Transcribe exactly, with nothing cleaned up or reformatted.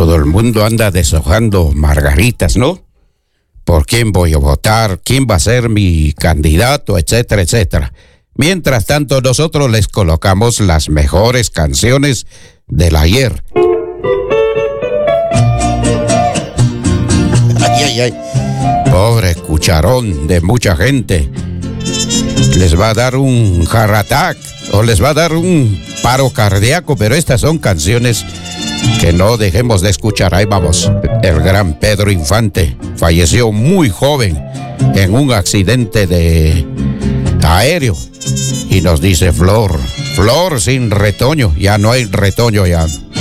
Todo el mundo anda deshojando margaritas, ¿no? ¿Por quién voy a votar? ¿Quién va a ser mi candidato? Etcétera, etcétera. Mientras tanto, nosotros les colocamos las mejores canciones del ayer. Ay, ay, ay. Pobre cucharón de mucha gente. Les va a dar un heart attack o les va a dar un paro cardíaco, pero estas son canciones que no dejemos de escuchar. Ahí vamos. El gran Pedro Infante falleció muy joven en un accidente de aéreo. Y nos dice Flor, Flor sin retoño, ya no hay retoño ya.